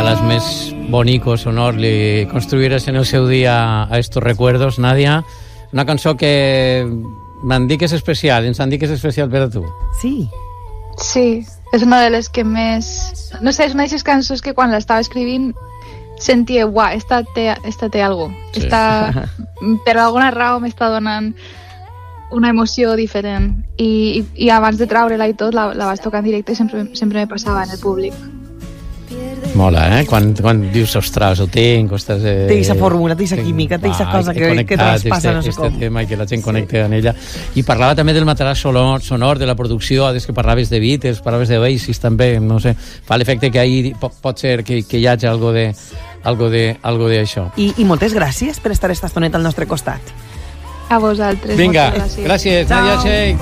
las més bonicos, honor, li construïres en el seu dia a estos recuerdos, Nadia. Una cançó que m'han dit que és especial, ens han dit que és especial per a tu. Sí. Sí, és una de les que més... No sé, és una d'aquestes cançons que quan l'estava escrivint sentia, uah, esta té algo. Sí. Esta, per alguna raó m'està donant una emoció diferent. I abans de treure-la i tot, la vaig tocar en directe i sempre me passava en el públic. Mola, Quan dius, ostres, ho tinc, ostres... Té aquesta fórmula, té aquesta química, té aquesta cosa que traspassa no sé com. Este tema i que la gent connecta en ella. I parlava també del material sonor, de la producció, des que parlaves de Beatles, parlaves de Oasis també, no sé, fa l'efecte que ahir pot ser que hi hagi algo d'això. I moltes gràcies per estar esta estoneta al nostre costat. A vosaltres. Vinga, moltes gràcies. gràcies, Nadia Sheikh.